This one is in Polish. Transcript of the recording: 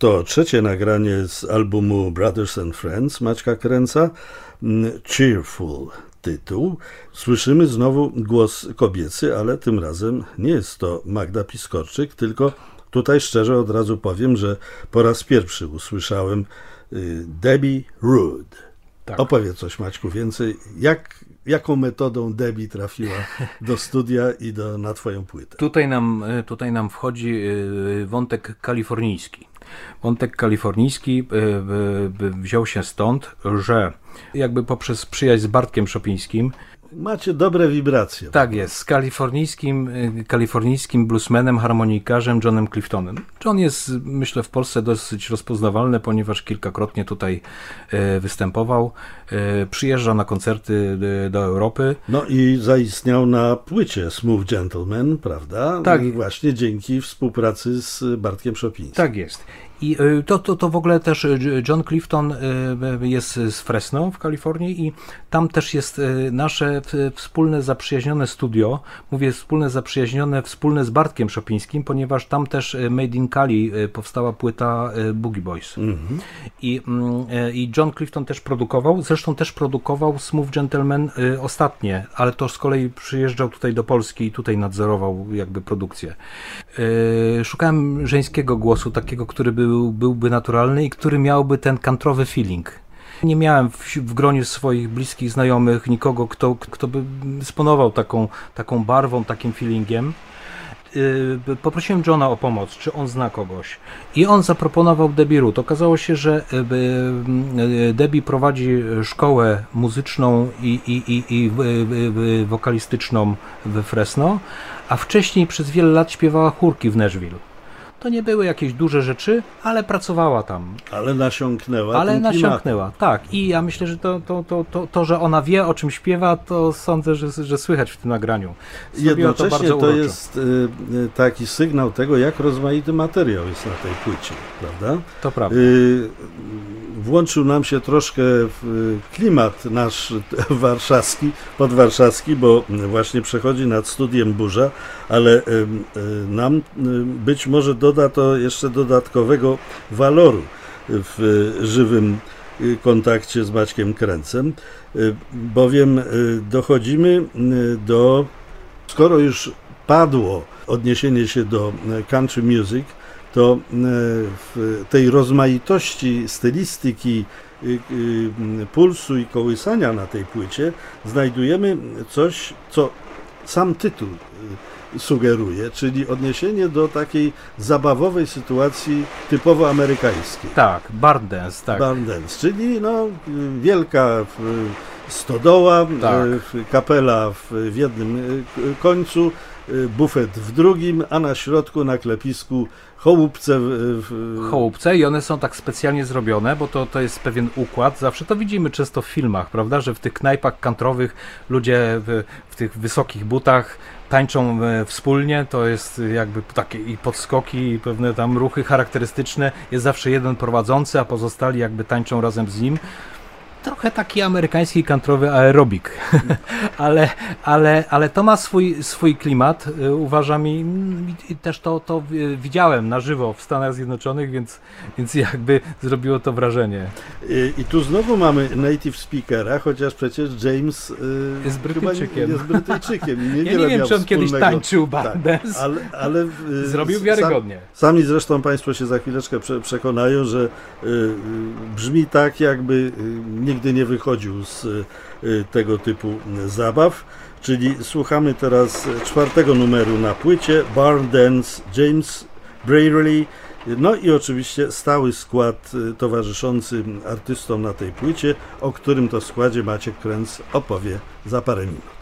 To trzecie nagranie z albumu Brothers and Friends Maćka Kręca, Cheerful tytuł. Słyszymy znowu głos kobiecy, ale tym razem nie jest to Magda Piskorczyk, tylko tutaj szczerze od razu powiem, że po raz pierwszy usłyszałem Debbie Roode. Tak. Opowiedz coś, Maćku, więcej. Jaką metodą Debbie trafiła do studia i na twoją płytę? Tutaj nam wchodzi wątek kalifornijski. Wątek kalifornijski wziął się stąd, że jakby poprzez przyjaźń z Bartkiem Szopińskim macie dobre wibracje. Tak jest, z kalifornijskim bluesmanem, harmonikarzem Johnem Cliftonem. John jest, myślę, w Polsce dosyć rozpoznawalny, ponieważ kilkakrotnie tutaj występował. Przyjeżdża na koncerty do Europy. No i zaistniał na płycie Smooth Gentleman, prawda? Tak. Właśnie dzięki współpracy z Bartkiem Szopińskim. Tak jest. I to w ogóle też John Clifton jest z Fresno w Kalifornii i tam też jest nasze wspólne zaprzyjaźnione studio. Mówię wspólne zaprzyjaźnione, wspólne z Bartkiem Szopińskim, ponieważ tam też Made in Cali powstała płyta Boogie Boys. Mm-hmm. I John Clifton też produkował, zresztą też produkował Smooth Gentleman ostatnie, ale to z kolei przyjeżdżał tutaj do Polski i tutaj nadzorował jakby produkcję. Szukałem żeńskiego głosu, takiego, który byłby naturalny i który miałby ten kantrowy feeling. Nie miałem w gronie swoich bliskich znajomych nikogo, kto by dysponował taką barwą, takim feelingiem. Poprosiłem Johna o pomoc, czy on zna kogoś. I on zaproponował Debbie Roode. Okazało się, że Debbie prowadzi szkołę muzyczną i wokalistyczną we Fresno, a wcześniej przez wiele lat śpiewała chórki w Nashville. To nie były jakieś duże rzeczy, ale pracowała tam. Ale nasiąknęła, tak. I ja myślę, że to, że ona wie, o czym śpiewa, to sądzę, że słychać w tym nagraniu. Jednocześnie to jest taki sygnał tego, jak rozmaity materiał jest na tej płycie, prawda? To prawda. Włączył nam się troszkę klimat nasz podwarszawski, bo właśnie przechodzi nad studiem burza, ale nam być może doda to jeszcze dodatkowego waloru w żywym kontakcie z Maćkiem Kręcem, bowiem dochodzimy skoro już padło odniesienie się do country music, to w tej rozmaitości stylistyki, pulsu i kołysania na tej płycie znajdujemy coś, co sam tytuł sugeruje, czyli odniesienie do takiej zabawowej sytuacji typowo amerykańskiej. Tak, barn dance, tak. Barn dance, czyli wielka stodoła, tak. Kapela w jednym końcu, bufet w drugim, a na środku na klepisku chołupce. Chołupce i one są tak specjalnie zrobione, bo to jest pewien układ. Zawsze to widzimy często w filmach, prawda, że w tych knajpach countrywych ludzie w tych wysokich butach tańczą wspólnie, to jest jakby takie i podskoki, i pewne tam ruchy charakterystyczne. Jest zawsze jeden prowadzący, a pozostali jakby tańczą razem z nim. Trochę taki amerykański countrywy aerobik, ale to ma swój klimat, uważam, i też to widziałem na żywo w Stanach Zjednoczonych, więc jakby zrobiło to wrażenie. I tu znowu mamy native speakera, chociaż przecież James jest Brytyjczykiem. Ja nie wiem, czy on kiedyś tańczył barn dance, ale zrobił wiarygodnie. Sami zresztą Państwo się za chwileczkę przekonają, że brzmi tak, jakby nigdy nie wychodził z tego typu zabaw, czyli słuchamy teraz 4. numeru na płycie, Barn Dance, James Brierley, no i oczywiście stały skład towarzyszący artystom na tej płycie, o którym to składzie Maciek Kręc opowie za parę minut.